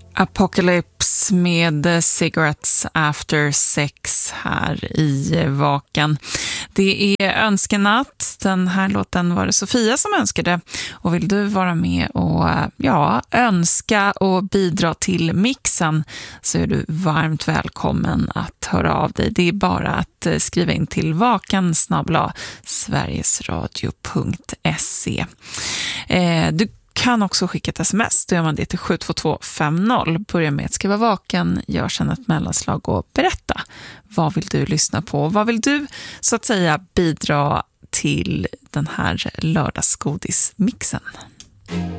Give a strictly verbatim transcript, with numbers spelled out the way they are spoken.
Apocalypse med Cigarettes After Sex här i Vaken. Det är önskenatt. Den här låten var det Sofia som önskade. Och vill du vara med och ja, önska och bidra till mixen så är du varmt välkommen att höra av dig. Det är bara att skriva in till vaken snabel-a sverigesradio punkt se. Eh, du kan också skicka ett sms, då gör man det till sju två två fem noll. Börja med att skriva vaken, gör sedan ett mellanslag och berätta. Vad vill du lyssna på? Vad vill du så att säga bidra till den här lördagsgodismixen?